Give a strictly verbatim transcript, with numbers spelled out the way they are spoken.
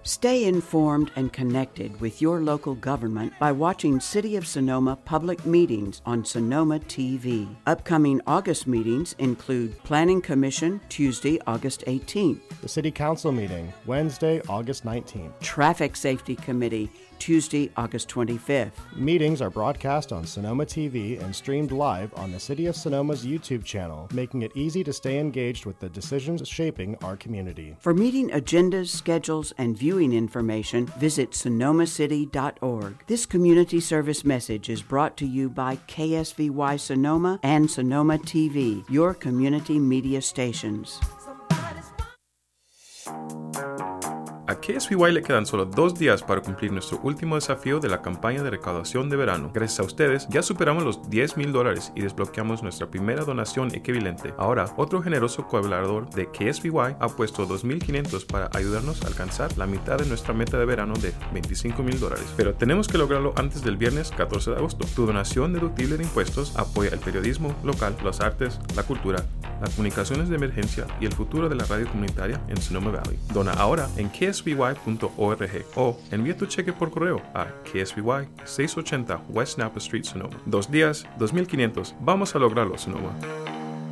Stay informed and connected with your local government by watching City of Sonoma public meetings on Sonoma T V. Upcoming August meetings include Planning Commission, Tuesday, August eighteenth. The City Council meeting, Wednesday, August nineteenth. Traffic Safety Committee, Tuesday, August twenty-fifth. Meetings are broadcast on Sonoma T V and streamed live on the City of Sonoma's YouTube channel, making it easy to stay engaged with the decisions shaping our community. For meeting agendas, schedules, and viewing information, visit sonoma city dot org. This community service message is brought to you by K S V Y Sonoma and Sonoma T V, your community media stations. A K S V Y le quedan solo dos días para cumplir nuestro último desafío de la campaña de recaudación de verano. Gracias a ustedes, ya superamos los diez mil dólares y desbloqueamos nuestra primera donación equivalente. Ahora, otro generoso colaborador de K S V Y ha puesto dos mil quinientos para ayudarnos a alcanzar la mitad de nuestra meta de verano de veinticinco mil dólares. Pero tenemos que lograrlo antes del viernes catorce de agosto. Tu donación deductible de impuestos apoya el periodismo local, las artes, la cultura, las comunicaciones de emergencia y el futuro de la radio comunitaria en Sonoma Valley. Dona ahora en K S V Y punto org o envía tu cheque por correo a K S V Y seiscientos ochenta West Napa Street, Sonoma. Dos días, dos mil quinientos. Vamos a lograrlo, Sonoma.